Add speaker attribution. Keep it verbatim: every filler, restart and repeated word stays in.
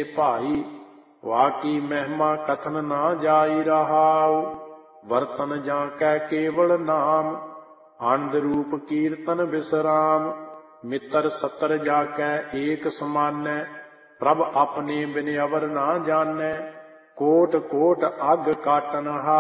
Speaker 1: ਭਾਈ, ਵਾਕੀ ਮਹਿਮਾ ਕਥਨ ਨਾ ਜਾਈ ਰਹਾਉ। ਵਰਤਨ ਜਾਂ ਕੈ ਕੇਵਲ ਨਾਮ, ਆਨੰਦ ਰੂਪ ਕੀਰਤਨ ਬਿਸਰਾਮ। ਮਿੱਤਰ ਸੱਤਰ ਜਾ ਕੈ ਏਕ ਸਮਾਨੈ, ਪ੍ਰਭ ਆਪਣੇ ਬਿਨ ਅਵਰ ਨਾ ਜਾਣੈ। ਕੋਟ ਕੋਟ ਅਗ ਕਾਟਨ